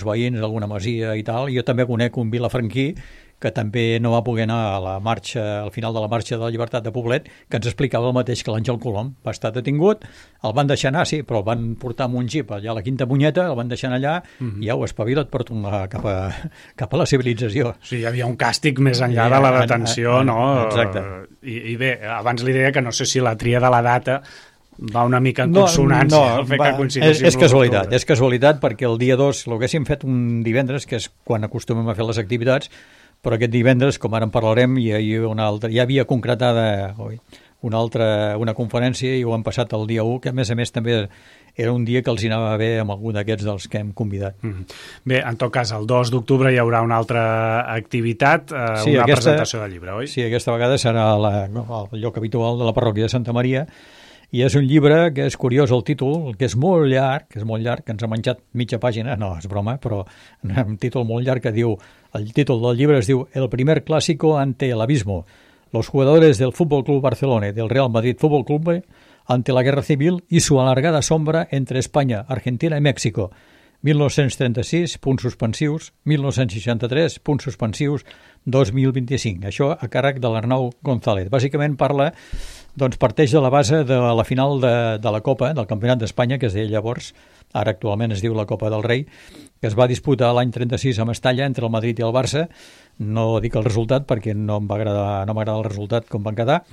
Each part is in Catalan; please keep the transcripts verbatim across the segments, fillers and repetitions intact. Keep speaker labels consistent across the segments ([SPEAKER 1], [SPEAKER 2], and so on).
[SPEAKER 1] alguns veïns, alguna masia i tal. Jo també conec un vilafranquí que també no va poder anar a la marxa, al final de la marxa de la llibertat de Poblet, que ens explicava el mateix que l'Àngel Colom. Va estar detingut, el van deixar anar, sí, però el van portar amb un jeep allà a la Quinta Munyeta, el van deixar allà mm-hmm. i au, espavila't per tornar cap a, cap a la civilització.
[SPEAKER 2] Sí, hi havia un càstig més enllà sí, de la detenció, en, en, no?
[SPEAKER 1] Exacte.
[SPEAKER 2] I, I bé, abans li deia que no sé si la tria de la data va una mica en consonància.
[SPEAKER 1] No, no, va, és, és casualitat, és casualitat perquè el dia dos l'haguéssim fet un divendres, que és quan acostumem a fer les activitats, però aquest divendres, com ara en parlarem, hi havia, una altra, ja havia concretada oi, una altra una conferència i ho han passat el dia u, que a més a més també era un dia que els hi anava bé amb algun d'aquests dels que hem convidat.
[SPEAKER 2] Mm-hmm. Bé, en tot cas, el dos d'octubre hi haurà una altra activitat, eh, sí, una aquesta, presentació de llibre, oi?
[SPEAKER 1] Sí, aquesta vegada serà la, el lloc habitual de la parròquia de Santa Maria, i és un llibre que és curiós el títol, que és molt llarg, que és molt llarg, que ens ha menjat mitja pàgina, no, és broma, però un títol molt llarg que diu, el títol del llibre es diu El primer clásico ante el abismo, los jugadores del Fútbol Club Barcelona y del Real Madrid Fútbol Club ante la guerra civil y su alargada sombra entre España, Argentina i Mèxico, mil nou-cents trenta-sis, punts suspensius, mil nou-cents seixanta-tres, punts suspensius, dos mil vint-i-cinc. Això a càrrec de l'Arnau González. Bàsicament parla, doncs parteix de la base de la final de, de la Copa, del Campionat d'Espanya, que es deia llavors, ara actualment es diu la Copa del Rei, que es va disputar l'any trenta-sis a Mestalla entre el Madrid i el Barça. No dic el resultat perquè no em va agradar, no m'agrada el resultat com van quedar.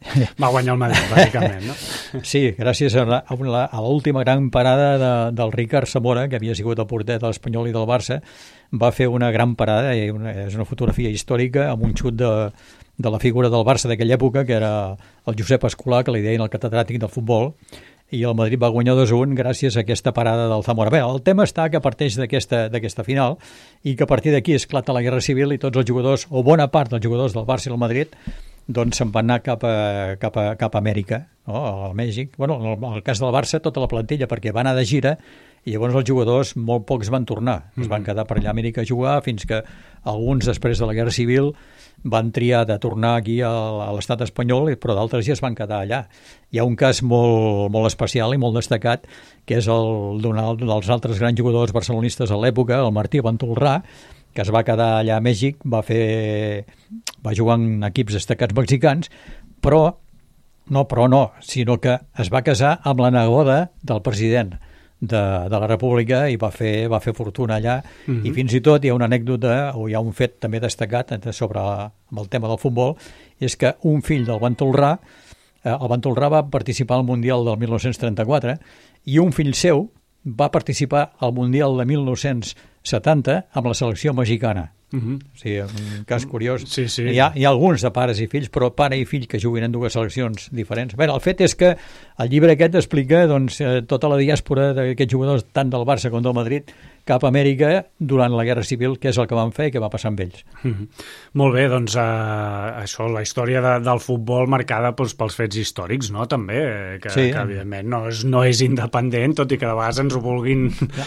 [SPEAKER 2] Va guanyar el Madrid, bàsicament, no?
[SPEAKER 1] Sí, gràcies a, la, a l'última gran parada de, del Ricard Zamora, que havia sigut el porter de l'Espanyol i del Barça, va fer una gran parada, i una, és una fotografia històrica amb un xut de, de la figura del Barça d'aquella època, que era el Josep Escolà, que li deien el catedràtic del futbol, i el Madrid va guanyar dos a un gràcies a aquesta parada del Zamora. Bé, el tema està que parteix d'aquesta d'aquesta final i que a partir d'aquí esclata la Guerra Civil i tots els jugadors, o bona part dels jugadors del Barça i el Madrid, doncs se'n van anar cap a, cap a, cap a Amèrica, no? A Mèxic. Bueno, en el cas del Barça, tota la plantilla, perquè va anar de gira i llavors els jugadors molt pocs van tornar. Es van quedar per allà a Amèrica a jugar fins que alguns, després de la Guerra Civil, van triar de tornar aquí a l'estat espanyol, però d'altres ja es van quedar allà. Hi ha un cas molt, molt especial i molt destacat, que és el d'un dels altres grans jugadors barcelonistes a l'època, el Martí Ventolrà, que es va quedar allà a Mèxic, va fer va jugar en equips destacats mexicans, però no, però no, sinó que es va casar amb la neboda del president de, de la República i va fer, va fer fortuna allà. Mm-hmm. I fins i tot hi ha una anècdota, o hi ha un fet també destacat sobre amb el tema del futbol, és que un fill del Ventolrà, eh, el Ventolrà va participar al Mundial del mil nou-cents trenta-quatre i un fill seu va participar al Mundial de mil nou-cents setanta amb la selecció mexicana. Uh-huh. Sí, un cas curiós.
[SPEAKER 2] Sí, sí.
[SPEAKER 1] Hi ha, hi ha alguns de pares i fills, però pare i fill que juguin en dues seleccions diferents. Bé, el fet és que el llibre aquest explica doncs, tota la diàspora d'aquests jugadors tant del Barça com del Madrid cap a Amèrica durant la Guerra Civil, que és el que van fer i què va passar amb ells.
[SPEAKER 2] Uh-huh. Molt bé, doncs uh, això, la història de, del futbol marcada doncs, pels fets històrics, no?, també, que, sí. que evidentment no és, no és independent, tot i que de vegades ens ho vulguin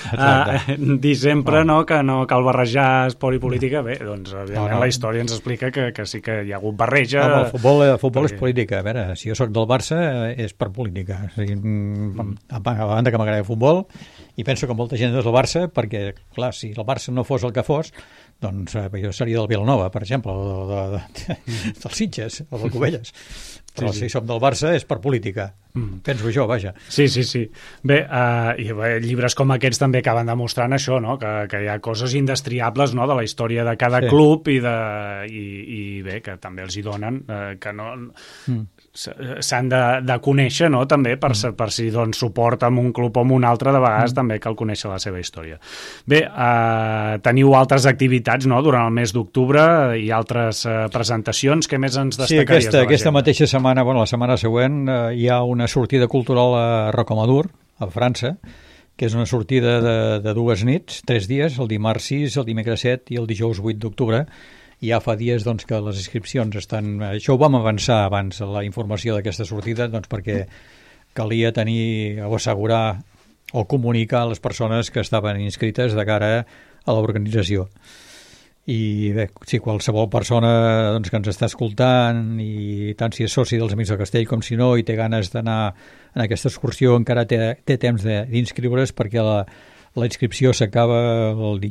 [SPEAKER 2] uh, dir sempre, no. no?, que no cal barrejar esport i política. Bé, doncs evidentment no, no. la història ens explica que, que sí que hi ha hagut barreja.
[SPEAKER 1] No, el futbol, el futbol perquè... és política. A veure, si jo soc del Barça és per política. O sigui, mm. a banda que m'agrada el futbol, i penso que molta gent és del Barça perquè, clar, si el Barça no fos el que fos, doncs eh, jo seria del Vilanova, per exemple, o de, de, de, dels Sitges, o del Cubelles. Però sí, sí. si som del Barça és per política. Mm. Penso jo, vaja.
[SPEAKER 2] Sí, sí, sí. Bé, uh, i bé, llibres com aquests també acaben demostrant això, no?, que, que hi ha coses indestriables, no?, de la història de cada sí. club i, de, i, i bé, que també els hi donen, uh, que no... Mm. s'han de, de conèixer, no?, també per, mm. per si donen suport a un club o a un altre, de vegades mm. també cal conèixer la seva història. Bé, eh, teniu altres activitats, no?, durant el mes d'octubre i altres eh, presentacions. Què més ens destacaries?
[SPEAKER 1] Sí, aquesta, aquesta mateixa setmana, bueno, la setmana següent, eh, hi ha una sortida cultural a Rocamadour, a França, que és una sortida de, de dues nits, tres dies, el dimarts sis, el dimecres set i el dijous vuit d'octubre. Ja fa dies doncs, que les inscripcions estan... Això ho vam avançar abans, la informació d'aquesta sortida, doncs, perquè calia tenir o assegurar o comunicar a les persones que estaven inscrites de cara a l'organització. I bé, si qualsevol persona doncs, que ens està escoltant, i tant si és soci dels Amics del Castell com si no, i té ganes d'anar en aquesta excursió, encara té, té temps d'inscriure's, perquè la, la inscripció s'acaba el dilluns